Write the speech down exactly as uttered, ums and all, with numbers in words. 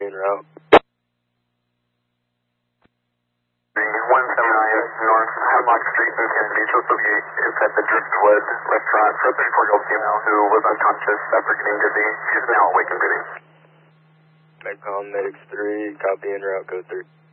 en route. one seventy-nine North Hemlock Street in Kennedy. Associate is at the Driftwood restaurant for a thirty-four-year-old female who was unconscious after getting dizzy. She is now awake and breathing. Medcom Medics three, copy en route, code three.